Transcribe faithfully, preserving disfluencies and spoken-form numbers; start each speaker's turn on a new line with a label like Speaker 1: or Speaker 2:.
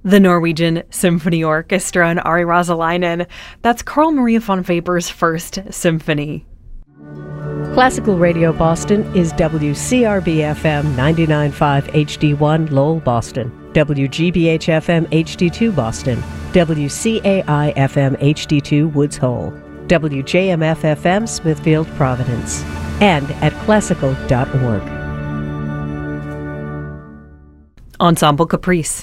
Speaker 1: The Norwegian Symphony Orchestra and Ari Rasalainen. That's Carl Maria von Weber's First Symphony.
Speaker 2: Classical Radio Boston is W C R B F M ninety-nine point five H D one Lowell, Boston, W G B H F M H D two Boston, W C A I F M H D two Woods Hole, W J M F F M Smithfield, Providence, and at classical dot org.
Speaker 1: Ensemble Caprice.